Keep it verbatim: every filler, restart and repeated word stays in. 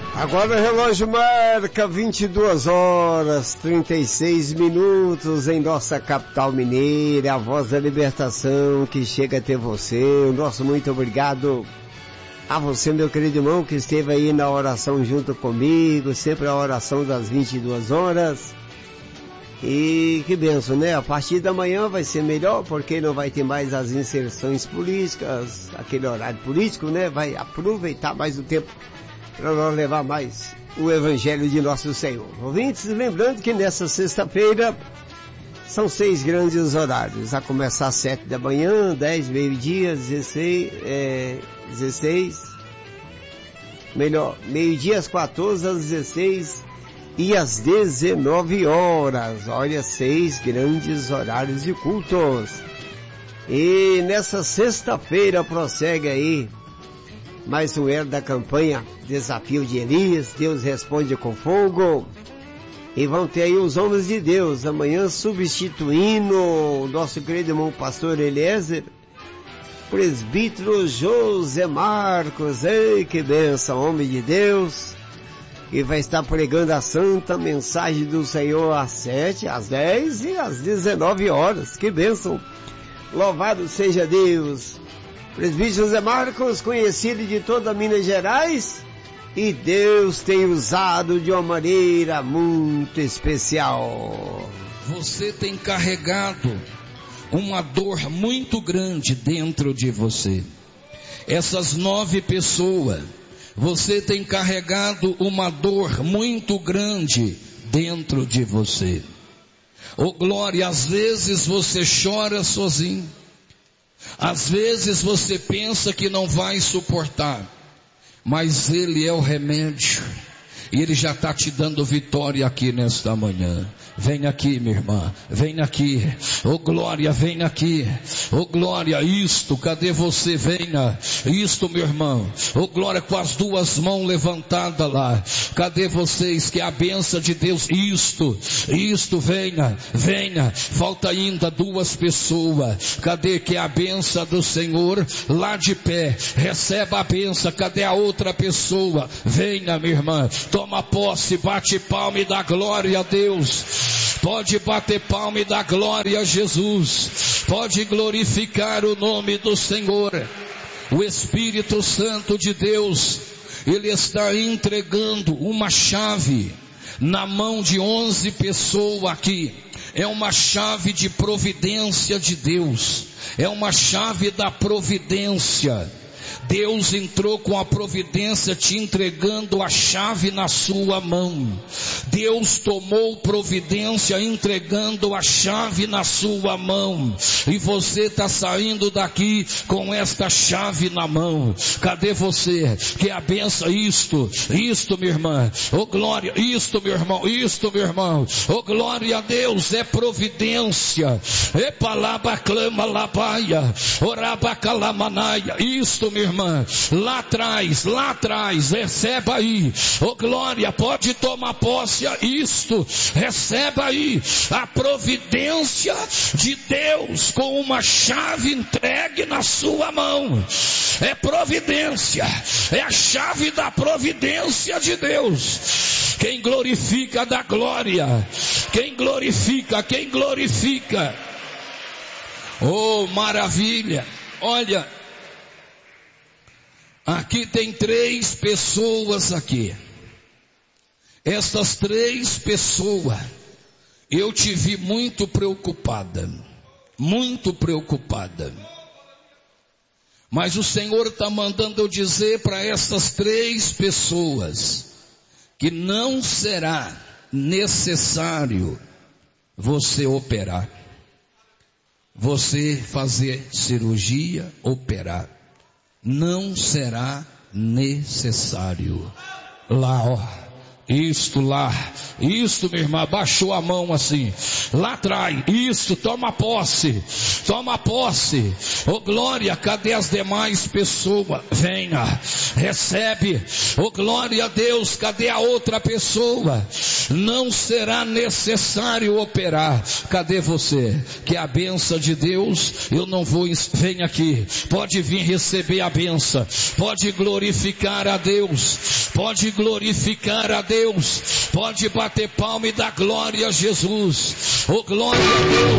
Agora o relógio marca vinte e duas horas, trinta e seis minutos em nossa capital mineira, a voz da libertação que chega até você. O nosso muito obrigado a você, meu querido irmão, que esteve aí na oração junto comigo, sempre a oração das vinte e duas horas. E que benção, né? A partir da manhã vai ser melhor, porque não vai ter mais as inserções políticas, aquele horário político, né? Vai aproveitar mais o tempo para nós levar mais o Evangelho de Nosso Senhor. Ouvintes, lembrando que nessa sexta-feira são seis grandes horários, a começar às sete da manhã, dez, meio-dia, dezesseis, é, dezesseis, melhor, meio-dia às quatorze, às dezesseis e às dezenove horas. Olha, seis grandes horários de cultos. E nessa sexta-feira prossegue aí mais um elo da campanha Desafio de Elias, Deus responde com fogo. E vão ter aí os homens de Deus, amanhã substituindo o nosso querido irmão pastor Eliezer, presbítero José Marcos. Ei, que benção, homem de Deus, que vai estar pregando a santa mensagem do Senhor às sete, às dez e às dezenove horas. Que benção, louvado seja Deus. Presbítero José Marcos, conhecido de toda Minas Gerais, e Deus tem usado de uma maneira muito especial. Você tem carregado uma dor muito grande dentro de você. Essas nove pessoas, você tem carregado uma dor muito grande dentro de você. Oh glória, às vezes você chora sozinho. Às vezes você pensa que não vai suportar, mas Ele é o remédio, e Ele já está te dando vitória aqui nesta manhã. Vem aqui, minha irmã, vem aqui, ô glória, vem aqui, ô glória, isto, cadê você? Venha, isto, meu irmão, ô glória, com as duas mãos levantadas lá, cadê vocês? Que é a bênção de Deus, isto, isto, venha, venha, falta ainda duas pessoas, cadê? Que é a bênção do Senhor, lá de pé, receba a bênção, cadê a outra pessoa? Venha, minha irmã, toma posse, bate palma e dá glória a Deus. Pode bater palma e dar glória a Jesus. Pode glorificar o nome do Senhor. O Espírito Santo de Deus, Ele está entregando uma chave na mão de onze pessoas aqui. É uma chave de providência de Deus. É uma chave da providência. Deus entrou com a providência te entregando a chave na sua mão. Deus tomou providência entregando a chave na sua mão. E você está saindo daqui com esta chave na mão. Cadê você? Que a benção, isto, isto, minha irmã. Oh glória, isto, meu irmão, isto, meu irmão. Oh glória a Deus, é providência. Epalaba clama labaia, oraba calamanaia. Isto, meu irmão. Lá atrás, lá atrás, receba aí, oh glória, pode tomar posse a isto, receba aí a providência de Deus com uma chave entregue na sua mão. É providência, é a chave da providência de Deus. Quem glorifica dá glória, quem glorifica, quem glorifica, oh maravilha. Olha, aqui tem três pessoas aqui. Estas três pessoas, eu te vi muito preocupada, muito preocupada. Mas o Senhor está mandando eu dizer para estas três pessoas que não será necessário você operar, você fazer cirurgia, operar. Não será necessário. Lá, ó, isto lá, isto, minha irmã, baixou a mão assim, lá atrás, isto, toma posse, toma posse, ô oh, glória, cadê as demais pessoas? Venha, recebe, ô oh, glória a Deus, cadê a outra pessoa? não será necessário operar. Cadê você? Que a benção de Deus, eu não vou, vem aqui, pode vir receber a benção, pode glorificar a Deus, pode glorificar a Deus, pode bater palma e dar glória a Jesus, oh glória a Deus.